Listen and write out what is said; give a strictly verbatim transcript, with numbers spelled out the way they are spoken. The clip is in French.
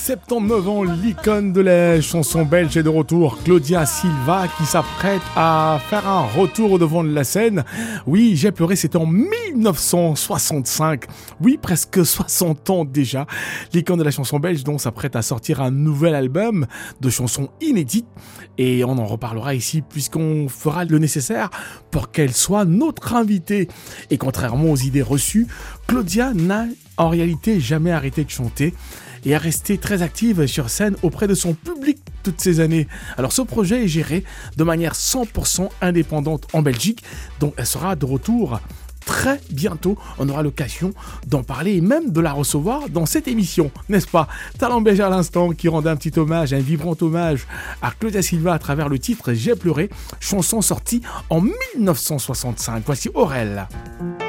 soixante-neuf ans, l'icône de la chanson belge est de retour, Claudia Silva, qui s'apprête à faire un retour au devant de la scène. Oui, J'ai pleuré, c'était en mille neuf cent soixante-cinq. Oui, presque soixante ans déjà. L'icône de la chanson belge donc s'apprête à sortir un nouvel album de chansons inédites. Et on en reparlera ici puisqu'on fera le nécessaire pour qu'elle soit notre invitée. Et contrairement aux idées reçues, Claudia n'a en réalité jamais arrêté de chanter et à rester très active sur scène auprès de son public toutes ces années. Alors ce projet est géré de manière cent pour cent indépendante en Belgique, donc elle sera de retour très bientôt. On aura l'occasion d'en parler et même de la recevoir dans cette émission, n'est-ce pas? Talent belge à l'instant qui rendait un petit hommage, un vibrant hommage à Claudia Silva à travers le titre J'ai pleuré, chanson sortie en mille neuf cent soixante-cinq. Voici Aurel.